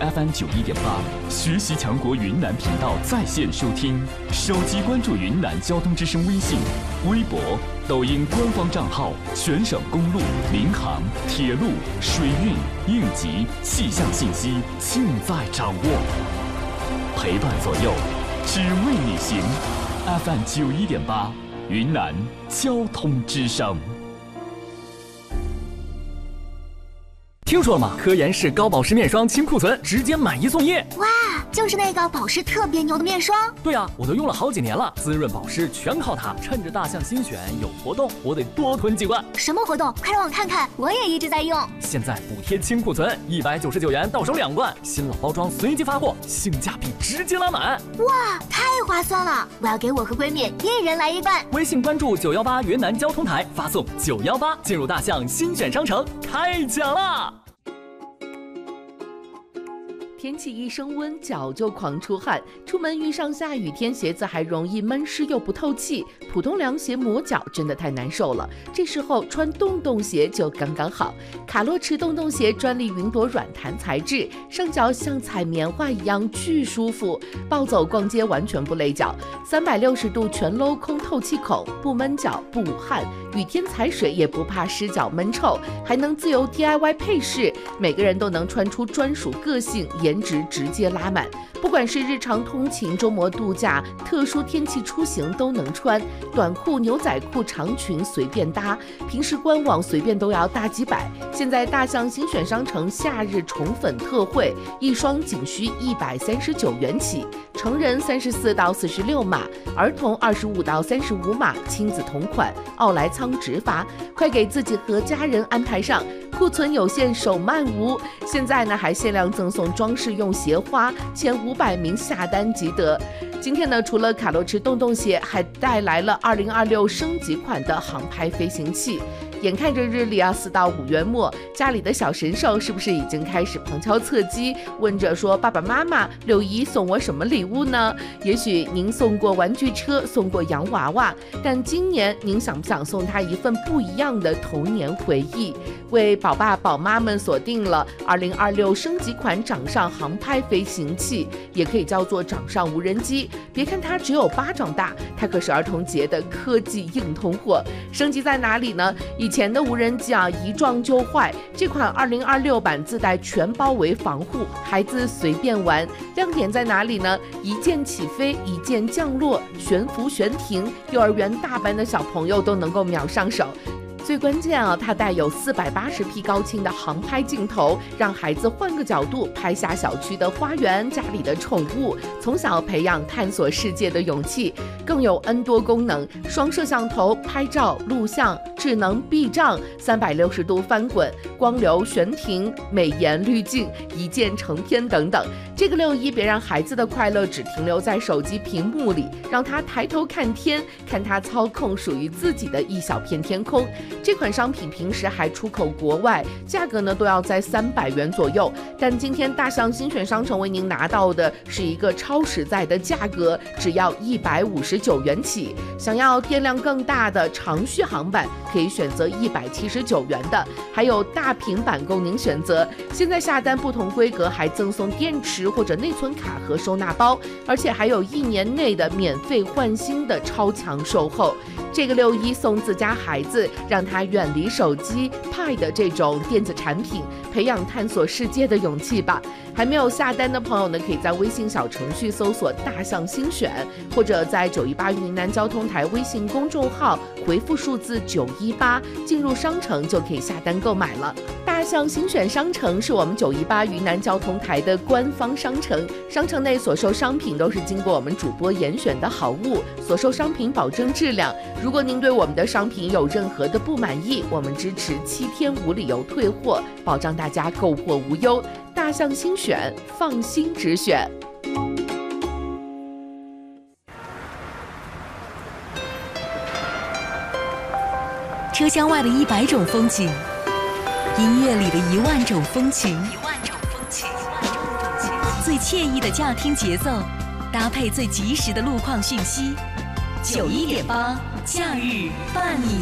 FM91.8，学习强国云南频道在线收听，手机关注云南交通之声微信、微博、抖音官方账号，全省公路、民航、铁路、水运、应急、气象信息尽在掌握，陪伴左右，只为你行。FM91.8，云南交通之声。 听说了吗？科颜氏高保湿面霜清库存，直接买1送1。 哇，就是那个保湿特别牛的面霜。 对啊，我都用了好几年了，滋润保湿全靠它。趁着大象新选有活动，我得多囤几罐。 什么活动？快让我看看，我也一直在用。 现在补贴清库存，199元到手2罐，新老包装随机发货，性价比直接拉满。 哇，太划算了！我要给我和闺蜜一人来1罐。 微信关注918云南交通台，发送918进入大象新选商城，太奖了！ 天气一升温，脚就狂出汗，出门遇上下雨天，鞋子还容易闷湿又不透气，普通凉鞋磨脚真的太难受了。这时候穿洞洞鞋就刚刚好。卡洛驰洞洞鞋专利云朵软弹材质，上脚像踩棉花一样巨舒服，暴走逛街完全不累脚，360度全镂空透气孔，不闷脚不捂汗，雨天踩水也不怕湿脚闷臭，还能自由 DIY 配饰，每个人都能穿出专属个性，颜值直接拉满。不管是日常通勤、周末度假、特殊天气出行都能穿，短裤、牛仔裤、长裙随便搭，平时官网随便都要大几百。现在大象新选商城夏日宠粉特惠，一双仅需139元起，成人34到46码，儿童25到35码，亲子同款，奥莱仓直发，快给自己和家人安排上。库存有限，手慢无。现在呢，还限量赠送装饰用鞋花，前500名下单即得。今天呢，除了卡洛驰洞洞鞋，还带来了2026升级款的航拍飞行器。眼看着日历4到5月末，家里的小神兽是不是已经开始旁敲侧击，问着说爸爸妈妈6一送我什么礼物呢？也许您送过玩具车，送过洋娃娃，但今年您想不想送他一份不一样的童年回忆？为宝爸宝妈们锁定了2026升级款掌上航拍飞行器，也可以叫做掌上无人机。别看它只有巴掌大，它可是儿童节的科技硬通货。升级在哪里呢？以前的无人机一撞就坏，这款2026版自带全包围防护，孩子随便玩。亮点在哪里呢？一键起飞，一键降落，悬浮悬停，幼儿园大班的小朋友都能够秒上手。最关键它带有480P 高清的航拍镜头，让孩子换个角度拍下小区的花园、家里的宠物，从小培养探索世界的勇气。更有 N 多功能，双摄像头、拍照、录像、智能避障、360度翻滚、光流悬停、美颜滤镜、一键成片等等。这个6一别让孩子的快乐只停留在手机屏幕里，让他抬头看天，看他操控属于自己的一小片天空。这款商品平时还出口国外，价格呢都要在300元左右，但今天大象新选商城为您拿到的是一个超实在的价格，只要159元起。想要电量更大的长续航版，可以选择179元的，还有大平板供您选择。现在下单不同规格还赠送电池或者内存卡和收纳包，而且还有1年内的免费换新的超强售后。这个6一送自家孩子，让他远离手机、Pad 这种电子产品，培养探索世界的勇气吧。还没有下单的朋友呢，可以在微信小程序搜索大象新选，或者在918云南交通台微信公众号回复数字918进入商城就可以下单购买了。大象新选商城是我们918云南交通台的官方商城，商城内所售商品都是经过我们主播严选的好物，所售商品保证质量。如果您对我们的商品有任何的不满意，我们支持7天无理由退货，保障大家购货无忧。大象新选，放心直选。 车厢外的100种风景，音乐里的1万种风情，最惬意的驾听节奏，搭配最及时的路况讯息。91.8，假日伴你